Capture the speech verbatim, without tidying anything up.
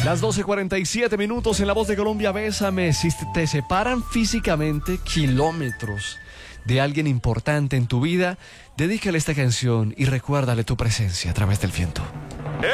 Las doce cuarenta y siete minutos en La Voz de Colombia. Bésame. Si te separan físicamente kilómetros de alguien importante en tu vida, dedícale esta canción y recuérdale tu presencia a través del viento.